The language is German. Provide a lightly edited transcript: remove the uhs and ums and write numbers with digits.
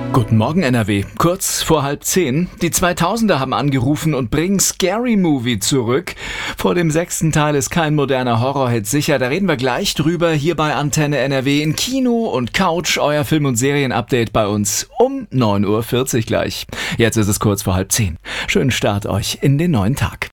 Guten Morgen NRW, kurz vor 9:30. Die 2000er haben angerufen und bringen Scary Movie zurück. Vor dem 6. Teil ist kein moderner Horrorhit sicher, da reden wir gleich drüber hier bei Antenne NRW in Kino und Couch, euer Film- und Serienupdate bei uns um 9:40 Uhr gleich. Jetzt ist es kurz vor 9:30. Schönen Start euch in den neuen Tag.